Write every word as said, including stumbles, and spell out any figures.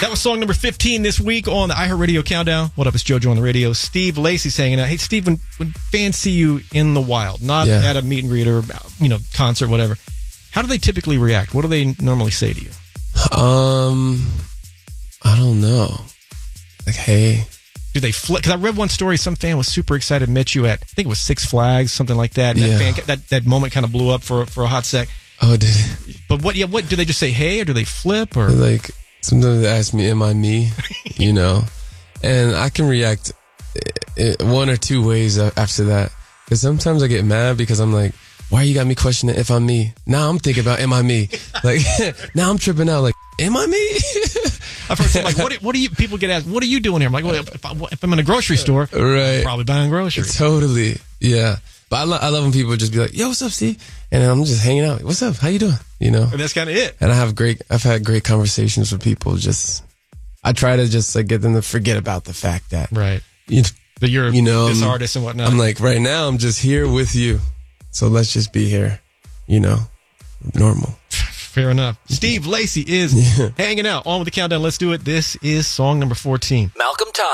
That was song number fifteen this week on the iHeartRadio Countdown. What up, it's JoJo on the radio. Steve Lacy's hanging out. Hey, Steve, when, when fans see you in the wild, not Yeah. at a meet and greet or, you know, concert, whatever, how do they typically react? What do they normally say to you? Um, I don't know. Like, hey. Do they flip? Because I read one story, some fan was super excited to meet you at, I think it was Six Flags, something like that. And Yeah. that, fan, that that moment kind of blew up for for a hot sec. Oh, did it? But what? Yeah, what do they just say? Hey, or do they flip? Or Like, sometimes they ask me, am I me? You know? And I can react i- i- one or two ways a- after that. Because sometimes I get mad because I'm like, why you got me questioning if I'm me? Now I'm thinking about, am I me? Like, now I'm tripping out like, am I me? I've heard some, like, what, what do you, people get asked, what are you doing here? I'm like, well, if, I, if I'm in a grocery store, Right. I'm probably buying groceries. Totally. Yeah. But I, lo- I love when people just be like, yo, what's up, Steve? And I'm just hanging out. What's up? How you doing? You know? And that's kind of it. And I have great, I've had great conversations with people. Just, I try to just like get them to forget about the fact that, Right. you, That you're you know, this I'm- artist and whatnot. I'm like, right now, I'm just here with you. So let's just be here, you know, normal. Fair enough. Steve Lacy is Yeah. hanging out on with the countdown. Let's do it. This is song number fourteen. Malcolm Tom.